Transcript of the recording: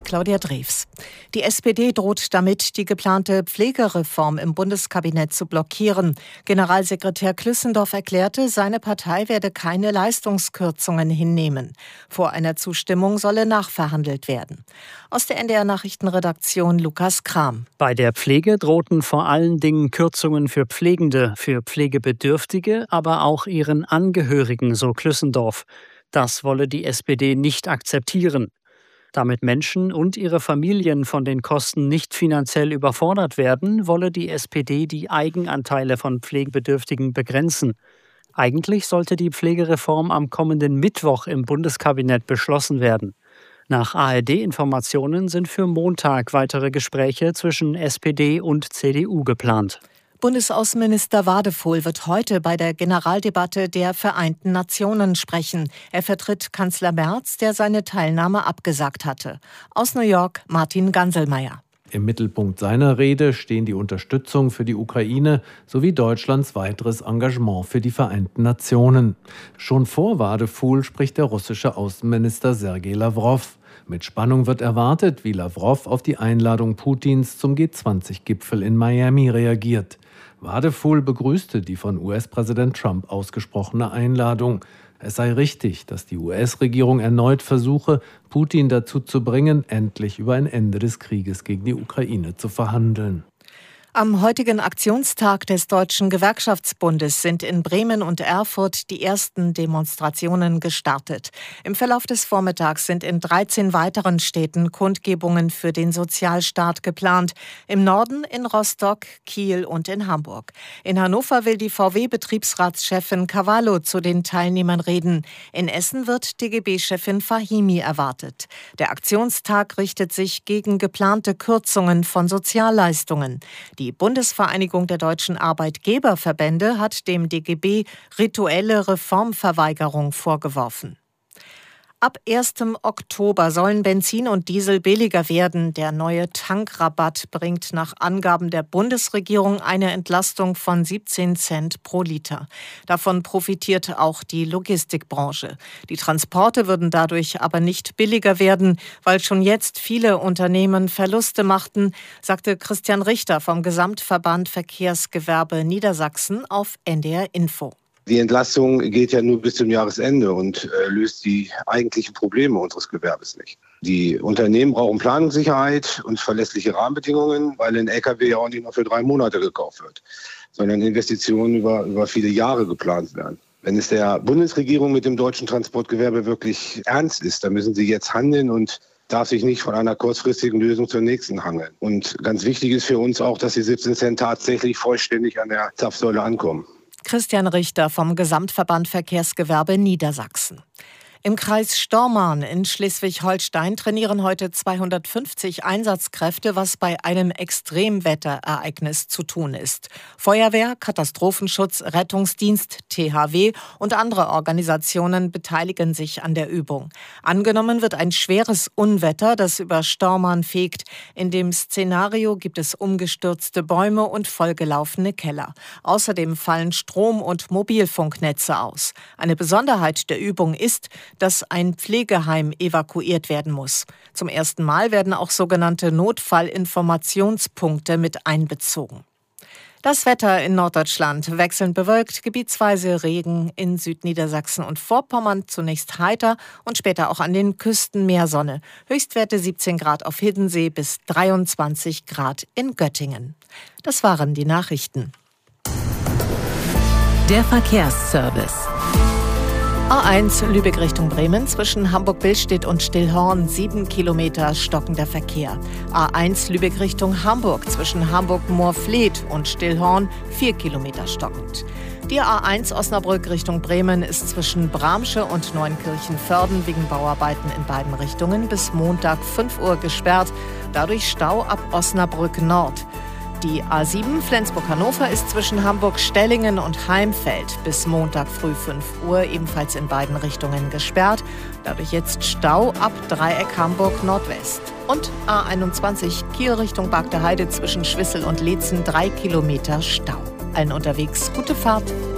Claudia Drews. Die SPD droht damit, die geplante Pflegereform im Bundeskabinett zu blockieren. Generalsekretär Klüssendorf erklärte, seine Partei werde keine Leistungskürzungen hinnehmen. Vor einer Zustimmung solle nachverhandelt werden. Aus der NDR-Nachrichtenredaktion Lukas Kram. Bei der Pflege drohten vor allen Dingen Kürzungen für Pflegende, für Pflegebedürftige, aber auch ihren Angehörigen, so Klüssendorf. Das wolle die SPD nicht akzeptieren. Damit Menschen und ihre Familien von den Kosten nicht finanziell überfordert werden, wolle die SPD die Eigenanteile von Pflegebedürftigen begrenzen. Eigentlich sollte die Pflegereform am kommenden Mittwoch im Bundeskabinett beschlossen werden. Nach ARD-Informationen sind für Montag weitere Gespräche zwischen SPD und CDU geplant. Bundesaußenminister Wadefuhl wird heute bei der Generaldebatte der Vereinten Nationen sprechen. Er vertritt Kanzler Merz, der seine Teilnahme abgesagt hatte. Aus New York Martin Ganselmeier. Im Mittelpunkt seiner Rede stehen die Unterstützung für die Ukraine sowie Deutschlands weiteres Engagement für die Vereinten Nationen. Schon vor Wadefuhl spricht der russische Außenminister Sergei Lawrow. Mit Spannung wird erwartet, wie Lawrow auf die Einladung Putins zum G20-Gipfel in Miami reagiert. Wadefuhl begrüßte die von US-Präsident Trump ausgesprochene Einladung. Es sei richtig, dass die US-Regierung erneut versuche, Putin dazu zu bringen, endlich über ein Ende des Krieges gegen die Ukraine zu verhandeln. Am heutigen Aktionstag des Deutschen Gewerkschaftsbundes sind in Bremen und Erfurt die ersten Demonstrationen gestartet. Im Verlauf des Vormittags sind in 13 weiteren Städten Kundgebungen für den Sozialstaat geplant. Im Norden in Rostock, Kiel und in Hamburg. In Hannover will die VW-Betriebsratschefin Cavallo zu den Teilnehmern reden. In Essen wird DGB-Chefin Fahimi erwartet. Der Aktionstag richtet sich gegen geplante Kürzungen von Sozialleistungen. Die Bundesvereinigung der deutschen Arbeitgeberverbände hat dem DGB rituelle Reformverweigerung vorgeworfen. Ab 1. Oktober sollen Benzin und Diesel billiger werden. Der neue Tankrabatt bringt nach Angaben der Bundesregierung eine Entlastung von 17 Cent pro Liter. Davon profitiert auch die Logistikbranche. Die Transporte würden dadurch aber nicht billiger werden, weil schon jetzt viele Unternehmen Verluste machten, sagte Christian Richter vom Gesamtverband Verkehrsgewerbe Niedersachsen auf NDR Info. Die Entlastung geht ja nur bis zum Jahresende und löst die eigentlichen Probleme unseres Gewerbes nicht. Die Unternehmen brauchen Planungssicherheit und verlässliche Rahmenbedingungen, weil ein LKW ja auch nicht nur für 3 Monate gekauft wird, sondern Investitionen über viele Jahre geplant werden. Wenn es der Bundesregierung mit dem deutschen Transportgewerbe wirklich ernst ist, dann müssen sie jetzt handeln und darf sich nicht von einer kurzfristigen Lösung zur nächsten hangeln. Und ganz wichtig ist für uns auch, dass die 17 Cent tatsächlich vollständig an der Zapfsäule ankommen. Christian Richter vom Gesamtverband Verkehrsgewerbe Niedersachsen. Im Kreis Stormarn in Schleswig-Holstein trainieren heute 250 Einsatzkräfte, was bei einem Extremwetterereignis zu tun ist. Feuerwehr, Katastrophenschutz, Rettungsdienst, THW und andere Organisationen beteiligen sich an der Übung. Angenommen wird ein schweres Unwetter, das über Stormarn fegt. In dem Szenario gibt es umgestürzte Bäume und vollgelaufene Keller. Außerdem fallen Strom- und Mobilfunknetze aus. Eine Besonderheit der Übung ist, dass ein Pflegeheim evakuiert werden muss. Zum ersten Mal werden auch sogenannte Notfallinformationspunkte mit einbezogen. Das Wetter in Norddeutschland wechselnd bewölkt, gebietsweise Regen in Südniedersachsen und Vorpommern, zunächst heiter und später auch an den Küsten mehr Sonne. Höchstwerte 17 Grad auf Hiddensee bis 23 Grad in Göttingen. Das waren die Nachrichten. Der Verkehrsservice. A1 Lübeck Richtung Bremen zwischen Hamburg-Billstedt und Stillhorn 7 Kilometer stockender Verkehr. A1 Lübeck Richtung Hamburg zwischen Hamburg-Moorfleet und Stillhorn 4 Kilometer stockend. Die A1 Osnabrück Richtung Bremen ist zwischen Bramsche und Neunkirchen-Vörden wegen Bauarbeiten in beiden Richtungen bis Montag 5 Uhr gesperrt. Dadurch Stau ab Osnabrück Nord. Die A7 Flensburg-Hannover ist zwischen Hamburg-Stellingen und Heimfeld bis Montag früh 5 Uhr ebenfalls in beiden Richtungen gesperrt. Dadurch jetzt Stau ab Dreieck Hamburg Nordwest. Und A21 Kiel Richtung Bargteheide zwischen Schwissel und Leetzen 3 Kilometer Stau. Allen unterwegs gute Fahrt.